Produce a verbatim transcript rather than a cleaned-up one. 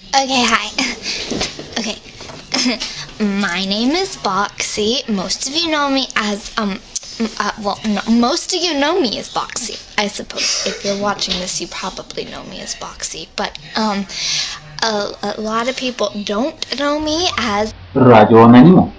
Okay, hi. Okay. My name is Boxy. Most of you know me as, um, uh, well, no, most of you know me as Boxy, I suppose. If you're watching this, you probably know me as Boxy. But, um, a, a lot of people don't know me as Radyo Anonimo.